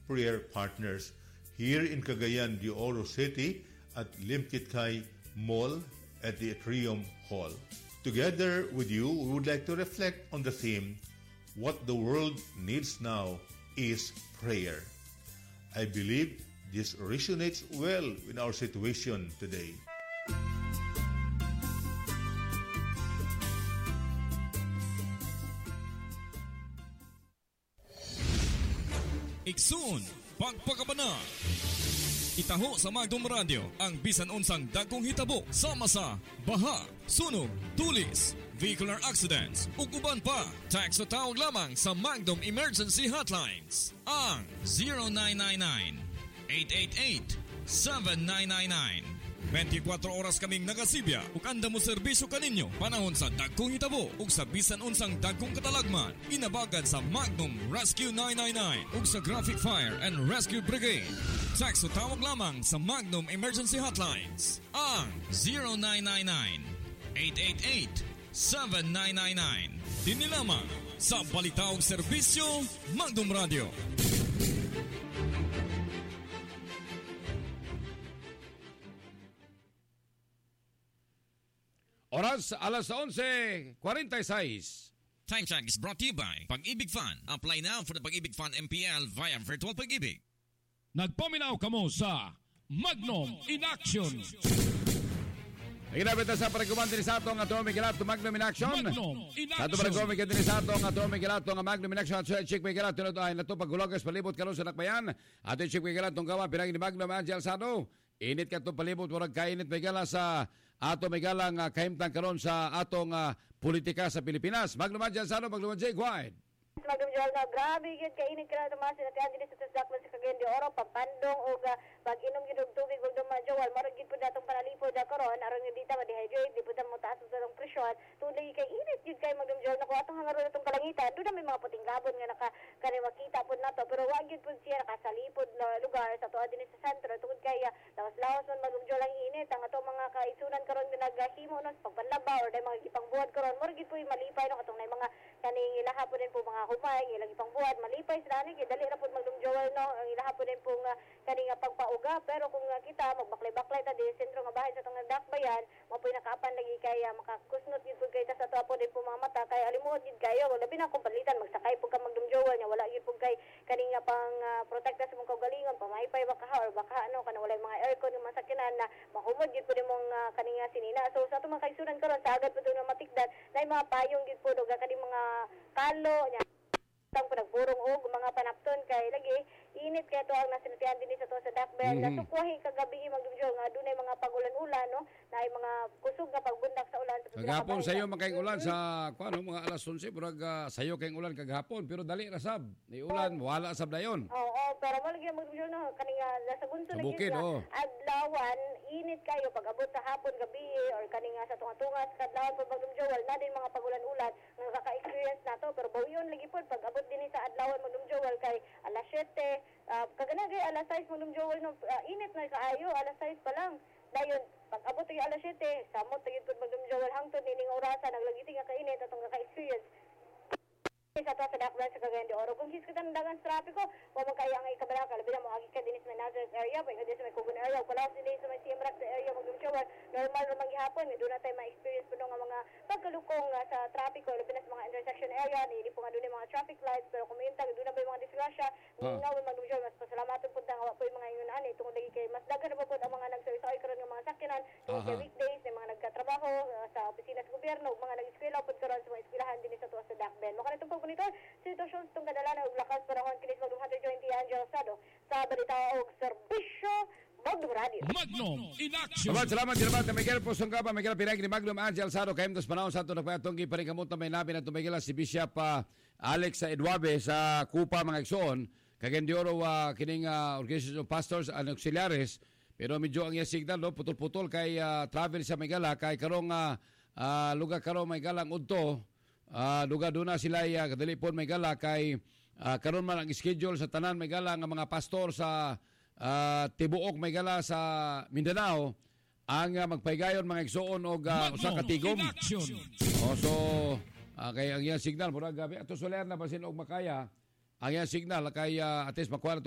prayer partners here in Cagayan de Oro City at Limkitkai Mall at the Atrium Hall. Together with you, we would like to reflect on the theme, what the world needs now is prayer. I believe this resonates well in our situation today. Iksun, pagpakabana. Itaho sa Magdom Radio ang bisan unsang dagkong hitabo sama sa baha, sunog, tulis, vehicular accidents ug uban pa. Text o tawag lamang sa Magdom Emergency Hotlines ang 0999-888-7999. 24 oras kaming nagasibya ug anda mo serbisyo kaninyo panahon sa dagkong hitabo ug sa bisan unsang dagkong katalagman. Inabagan sa Magnum Rescue 999 ug sa Graphic Fire and Rescue Brigade. Text o tawag lamang sa Magnum Emergency Hotlines ang 0999-888-7999. Dini lamang sa Balitaog Serbisyo Magnum Radio. Oras alas 11:46. Time check is brought to you by Pag-ibig Fund. Apply now for the Pag-ibig Fund MPL via Virtual Pag-ibig. Nagpaminaw kamo sa Magnum in Action. Ginabit na sa paraguman din sa ato ang Atomic Gelato Magnum in Action. Magnum in Sa ato Action. paraguman din sa ato ang Atomic Gelato ang Magnum in Action. So, check may gelato na ito ay nato paghulogas palibot karon sa nakbayan. Ato check may gelato ang gawa pinagin ni Magnum Angel Sado. Init ka ito palibot, warag kainit may gala sa ato may galang kahimtang karon sa atong politika sa Pilipinas. Magnum Angel Sado, Magnum J. Guide. Magdum Joel nga grabe gyud kay init kana tumas sa tiyan sa Dakman sa Cagayan de Oro pampandong og pag-inom gyud og tubig ug duman Joel murag gyud pud atong panalipod karon aron nga dita ma-dehydrate di pud mo taas sa atong presyon tuloy kay init gyud kay Magdum Joel nakuha atong hangaron atong kalangitan do na may mga puting gabon nga kani makita pud nato pero wa gyud pud siya nakasalipod na lugar sa tuwa dinhi sa sentro tungod kay lawas-lawas man Magdum Joel ang init ang atong mga kaisunan karon nga naghimo no sa pagpanlabaw or day mga gipangbuhat karon murag gyud pud malipay no katong nay mga kaning ilaha pud din po mga humay ilang ipang buhat malipay sila ni dali ra pud Magdum Joel no ang ilaha pud din pong kaning pagpauga pero kung kita magbaklay-baklay ta di sentro nga bahay sa tong dakbayan mo poy nakaapan lagi kay makakusnot gid pud kay ta sa tuwa pud din po mga mata kay alimuot gid kayo labi na kung palitan magsakay pud ka Magdum Joel nya wala gid pud kay kaning pang protekta sa mong kaugalingon pamaypay baka or baka ano kana walay mga aircon nga masakyanan na mahumod gid pud imong kaning sinina so sa atong mga kaisunan karon sa agad pud na matikdan na mga payong gid pud og kaning mga kalo nya tang panagburong og mga panapton kay lagi init kay to ang nasinatian dinhi sa to sa dakbayan nasukwahi kagabi Magdum Joel nga dunay mga pagulan-ulan no nay mga kusog nga pagbundak sa ulan sa Kagahapon sayo makay ulan sa kuano mga alas 11 murag sayo kay ulan kagahapon pero dali ra sab ni ulan wala sab dayon. Oo, pero mo lagi Magdum Joel no kaning sa bunso lagi adlawan init kayo pag abot sa hapon gabi or kaning sa tunga-tunga sa adlawan pag Magdum Joel na din mga pagulan-ulan nga kaka-experience nato pero bawion lagi pod pag abot dinhi sa adlawan Magdum Joel kay alas 7 kaganagay alas 6 Magdum Joel no init na kaayo alas 6 pa lang dayon pag abot gyud alas 7 samot gyud pud Magdum Joel hangtod nining orasan naglagi nga kainit atong ka-experience sa to sa Dakbayan sa Cagayan de Oro kung hiskatan dagan sa trapiko wa man kaya ang ikabalaka labi na mo agi ka dinis sa Nazareth area pag sa may Kugon area kulaw dinhi sa may Siem Reap area Magdum Joel normal ra man gihapon do na tay ma-experience pud nga mga pagkalukong sa trapiko labi na sa mga intersection area ni po nga dunay mga traffic lights pero kung minta do na bay mga disgrasya nga Magdum Joel mas pasalamaton pud nga wa po mga ingon ani tungod lagi kay mas daghan pa pud ang mga nagsaysay karon nga mga sakyanan tungod kay weekdays na mga nagkatrabaho sa opisina sa gobyerno ug mga nag-eskwela pud karon sa mga eskwelahan dinhi sa tuwa sa Dakbayan mo kanitong monitor sitwasyon sa kadalanan og lakas panahon kinis Magdum Hunter Joint Angel Sado sa balita og serbisyo Magdum Radio. Magnum in Action. Salamat Miguel Posongkapa, Miguel Pirag ni Magnum Angel Sado kayem dos panahon sa ato nagpatong giparingkamot na may nabi na tumigil si Bishop Alex Eduabe sa Kupa mga igsoon Cagayan de Oro kining Organization of Pastors and Auxiliaries pero medyo ang iya signal no putol-putol kay travel sa Megala kay karong lugar karong Megala ang udto lugar doon na sila kadali po may gala kay karon man ang schedule sa tanan may gala nga mga pastor sa tibuok may gala sa Mindanao ang magpaygayon mga igsoon og usa ka tigom. So kay ang iya signal murag gabi ato soler na basin og makaya ang iya signal kay ates makuha